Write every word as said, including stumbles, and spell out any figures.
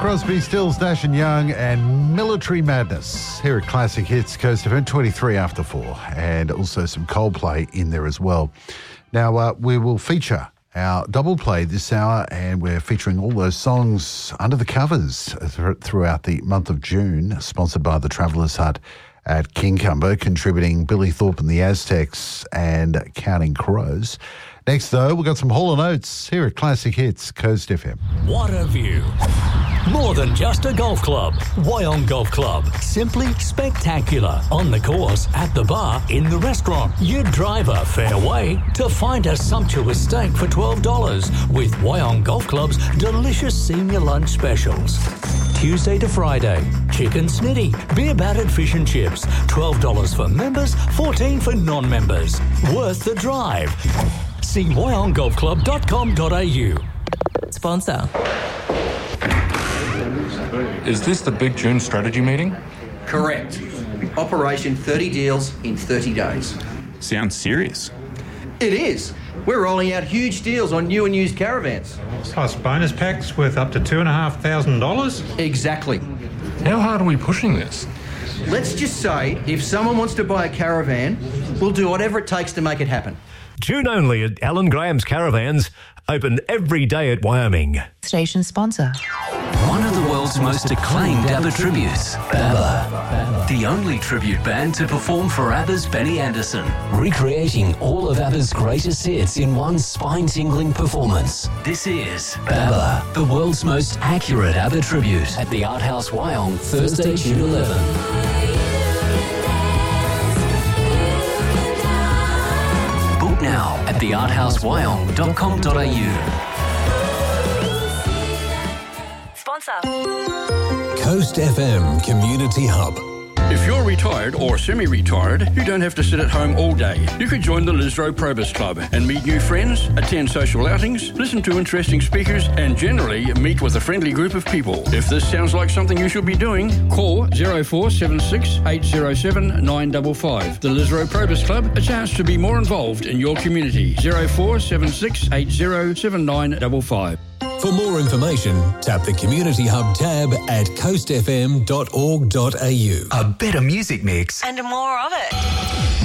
Crosby, Stills, Nash and Young and Military Madness here at Classic Hits, Coast Event twenty-three after four, and also some Coldplay in there as well. Now, uh, we will feature our double play this hour, and we're featuring all those songs under the covers throughout the month of June, sponsored by the Travellers Hut at Kincumber, contributing Billy Thorpe and the Aztecs and Counting Crows. Next, though, we've got some Hall and Oates here at Classic Hits, Coast F M. What a view. More than just a golf club. Wyong Golf Club. Simply spectacular. On the course, at the bar, in the restaurant. You drive a fair way to find a sumptuous steak for twelve dollars with Wyong Golf Club's delicious senior lunch specials. Tuesday to Friday, chicken snitty, beer battered fish and chips, twelve dollars for members, fourteen dollars for non-members. Worth the drive. See wyong golf club dot com dot a u. Sponsor. Is this the Big June strategy meeting? Correct. Operation thirty deals in thirty days. Sounds serious. It is. We're rolling out huge deals on new and used caravans. Plus bonus packs worth up to two and a half thousand dollars. Exactly. How hard are we pushing this? Let's just say if someone wants to buy a caravan, we'll do whatever it takes to make it happen. June only at Alan Graham's Caravans. Open every day at Wyoming. Station sponsor. One of the world's most acclaimed ABBA tributes, ABBA. The only tribute band to perform for ABBA's Benny Andersson. Recreating all of ABBA's greatest hits in one spine-tingling performance. This is ABBA, the world's most accurate ABBA tribute at the Art House Wyong, Thursday, June eleventh. Book now at the art house wyong dot com dot a u. Coast F M Community Hub. If you're retired or semi-retired, you don't have to sit at home all day. You could join the Lisro Probus Club and meet new friends, attend social outings, listen to interesting speakers, and generally meet with a friendly group of people. If this sounds like something you should be doing, call zero four seven six, eight zero seven, nine five five. The Lisro Probus Club, a chance to be more involved in your community. zero four seven six, eight zero seven, nine five five. For more information, tap the Community Hub tab at coast f m dot org dot a u. A better music mix. And more of it.